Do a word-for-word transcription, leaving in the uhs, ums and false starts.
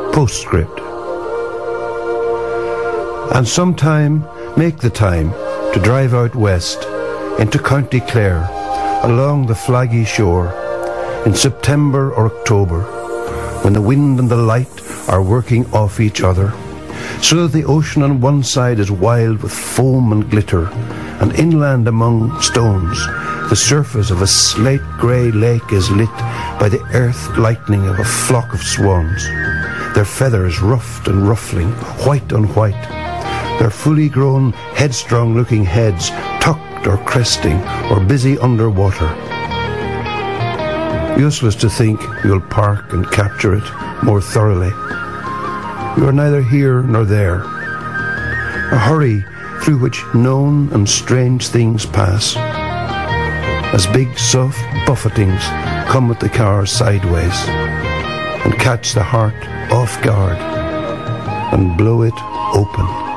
Postscript. And sometime make the time to drive out west into County Clare along the flaggy shore in September or October, when the wind and the light are working off each other, so that the ocean on one side is wild with foam and glitter, and inland among stones the surface of a slate-grey lake is lit by the earth lightning of a flock of swans, their feathers ruffed and ruffling, white on white, their fully grown, headstrong-looking heads tucked or cresting or busy under water. Useless to think you'll park and capture it more thoroughly. You are neither here nor there. A hurry through which known and strange things pass, as big soft buffetings come at the car sideways and catch the heart off guard and blow it open.